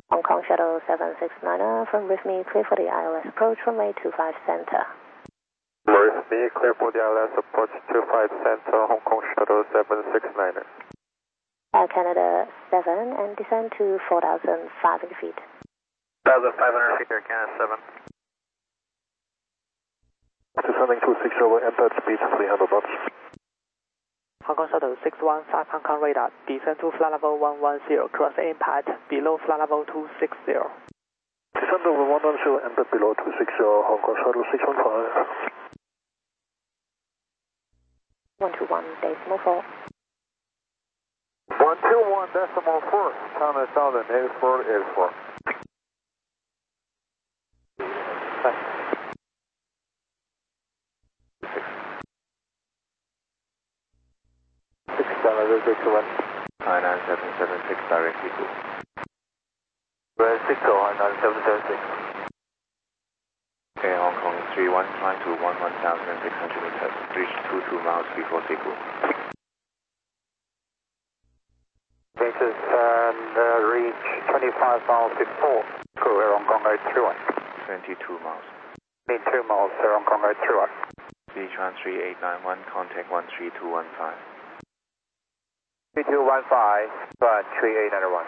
Hong Kong Shuttle 769er from RIFME, clear for the ILS approach runway 25 center. RIFME, clear for the ILS approach 25 center, Hong Kong Shuttle 769er. Air Canada 7 and descend to 4,500 feet. 4,500 feet, Air Canada 7. Descending 260 over embed speed 300 knots. Hong Kong Shuttle 615 Hong Kong radar, descend to flight level 110, cross impact below flight level 260. Descend over 110, embed below 260, Hong Kong Shuttle 615. 121.4. 121.4, China Southern 8484. China 776 directly to. Red 60, 9776. Okay, Hong Kong 31, climb to 11,600 meters, reach 22 miles before Siku. Meters and reach 25 miles before Siku, Air Hong Kong 031. 22 miles. Need 2 miles, Air Hong Kong 031. Sichuan 3891, contact 13215. 3215, but 3891.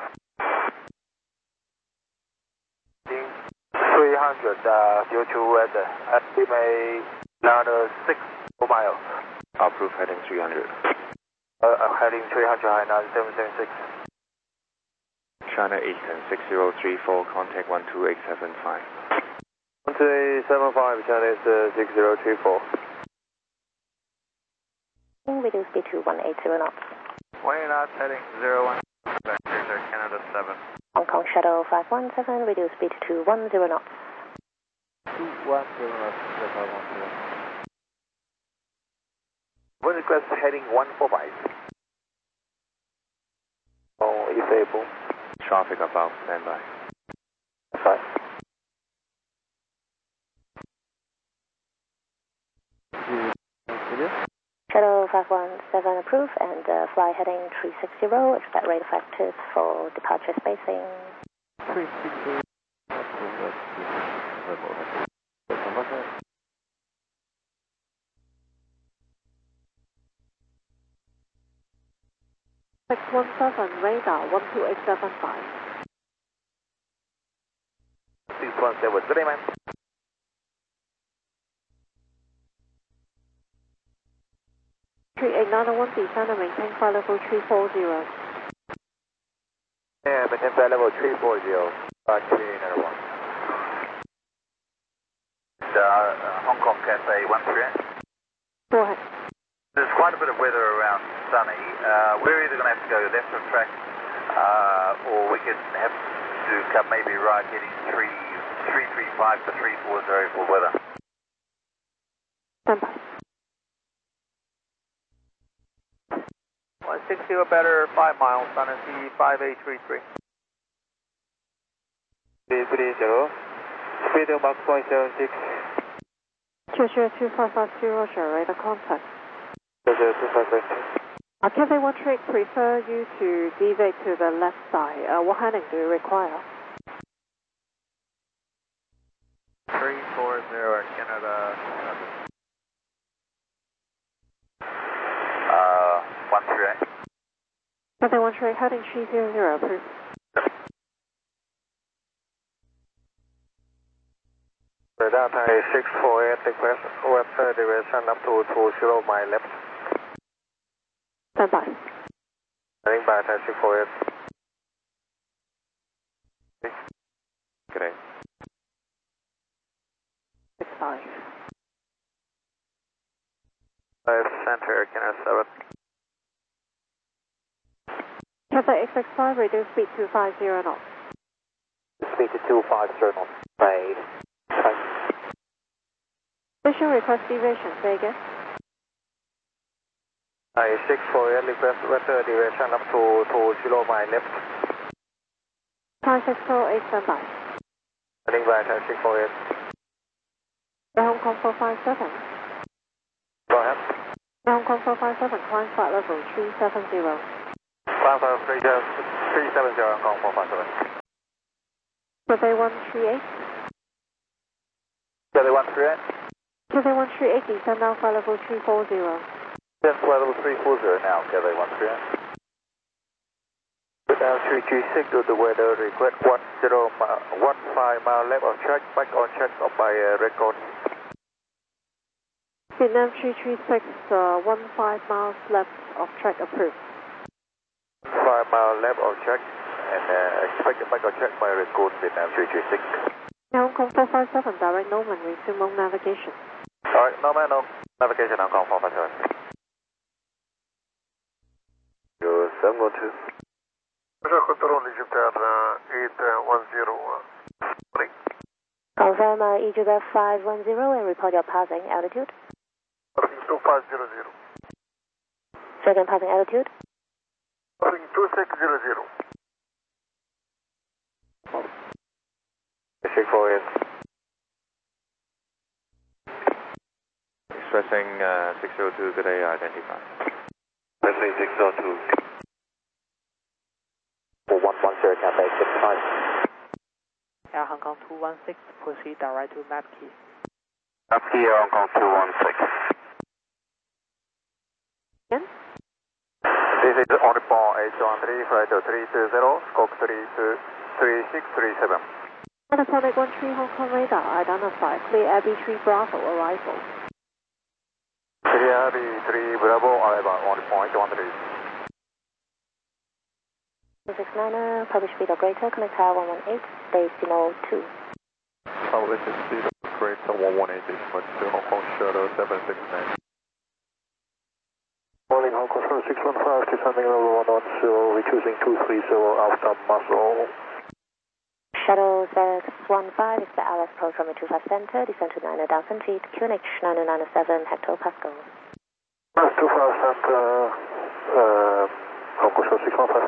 300 due to weather. Estimate another 6 miles. Approve heading 300. Heading 300, high 9776. China Eastern 6034, contact 12875. 12875, China is 6034. Reduce speed to 180 knots. Way knots, heading 01. Air Canada 7. Hong Kong Shuttle 517, reduce speed to 10 knots. 210 knots, 510. Wind request heading 145. Oh, disable. Traffic above, standby. Bye. Shuttle 517 approved and fly heading 360, expect rate effective for departure spacing. 360. Radar 12875. 617, good day, man. Descend and maintain flight level 340. Yeah, maintain flight level 340, 391. Hong Kong Cathay 13. Go ahead. There's quite a bit of weather around sunny. We're either going to have to go left of track, or we could have to come maybe right heading 335 to 340 for weather. Stand by. 160 or better, 5 miles, China Sea 5833. 330, speed Mach 0.76. 2550, Roger, radar contact. 2550. Cathay 13 prefer you to deviate to the left side. What heading do you require? 340, Canada 138. Cathay 13 heading 300, approved. Radar Thai 648, request weather direction up to 20 mile left. Stand by. Heading by Thai 648. Good day. 65. 5 center, Canada 7. Cathay X65, reduce speed to 50 knots. Speed to 250 knots. Fade. Station request deviation, say again. Thai 648, request weather direction up to 20 mile left. Thai 648, stand by. Heading by Thai 648. Hong Kong 457. Go ahead. Hong Kong 457, climb flight level 370. 370, Hong Kong 457. Cathay 138. Cathay 138. Cathay 138, descend now flight level 340. Descend flight level 340 now, Cathay 138. Now 336 to the weather, request 15 mile left of track, back on track by record. Vietnam 336, 15 miles left of track approved. 5 mile left of track and expected back on track by record, Vietnam 336. Hong Kong 457, direct Norman, resume on navigation. Alright, Norman, no navigation, Hong Kong 457. You're 712. Control Egypt Air 810. Confirm Egypt Air 510 and report your passing altitude. 2500. Second passing altitude. 2600. Check for it. Expressing 602, good day, identify. Expressing 602. 110 Cathay 65. Air Hong Kong 216, proceed direct to map key. Map key Hong Kong 216. Again? This is on the ball 813, flight 320, scope 3637. Panasonic 13 Hong Kong radar, identify, clear AB3 Bravo, arrival. Clear AB3 Bravo, arrival on the point 113. 269er, publish speed or greater, connect tower 118, decimal 2. Publish speed greater 118, decimal 2, Hong Kong Shadow 769. Morning, Hong Kong Shadow 615, descending level 110, reducing 230 after muzzle. Shuttle 615, expect LS approach runway 25 center, descend to 9,000 feet, QNH 9097 hectopascal. 25 center, Hong Kong Shadow 615.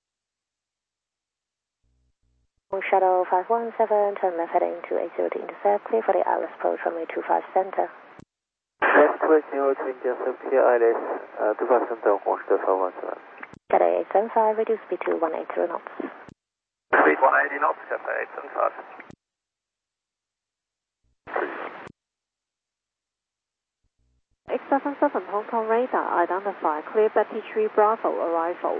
Shuttle 517, turn left heading to 80 to intercept, clear for the ILS approach runway 25 center. Left 20 to intercept, clear ILS 25 center, Hong Kong Shadow 517. Cathay 875, reduce speed to 180 knots. Speed 180 knots, Cathay 875. X77 Hong Kong radar, identify, clear Betty 3 Bravo, arrival.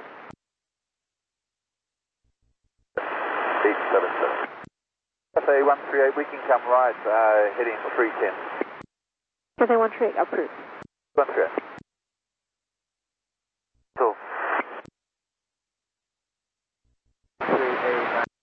877. Cathay 138, we can come right, heading 310. Cathay 138, approved. 138. So. 389.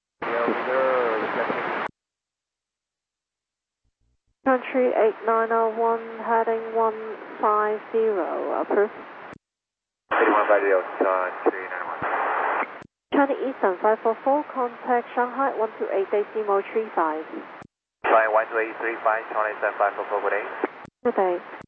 Country 8901, heading 150, approved. 8150, 391. China Eastern 544, contact Shanghai 128, decimal 35. Flying 12835, China Eastern 544, good day. Good day.